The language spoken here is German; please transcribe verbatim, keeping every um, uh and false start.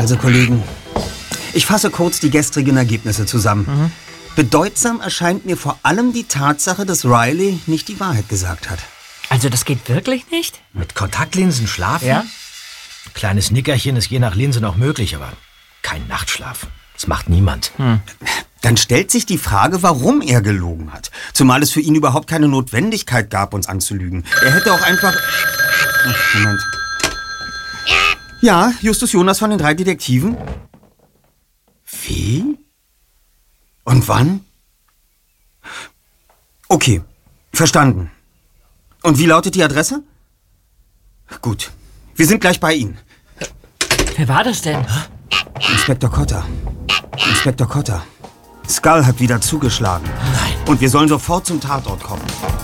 Also, Kollegen, ich fasse kurz die gestrigen Ergebnisse zusammen. Mhm. Bedeutsam erscheint mir vor allem die Tatsache, dass Riley nicht die Wahrheit gesagt hat. Also das geht wirklich nicht? Mit Kontaktlinsen schlafen? Ja. Ein kleines Nickerchen ist je nach Linse noch möglich, aber kein Nachtschlaf. Das macht niemand. Hm. Dann stellt sich die Frage, warum er gelogen hat. Zumal es für ihn überhaupt keine Notwendigkeit gab, uns anzulügen. Er hätte auch einfach... Ach, Moment. Ja, Justus Jonas von den drei Detektiven? Wie? Und wann? Okay, verstanden. Und wie lautet die Adresse? Gut, wir sind gleich bei Ihnen. Wer war das denn? Inspektor Cotter. Inspektor Cotter. Skull hat wieder zugeschlagen. Nein. Und wir sollen sofort zum Tatort kommen.